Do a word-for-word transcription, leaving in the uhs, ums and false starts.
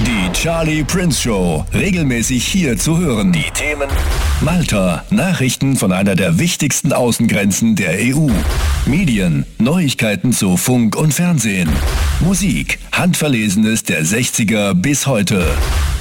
Die Charlie Prince Show, regelmäßig hier zu hören. Die Themen: Malta, Nachrichten von einer der wichtigsten Außengrenzen der E U. Medien, Neuigkeiten zu Funk und Fernsehen. Musik, Handverlesenes der sechziger bis heute.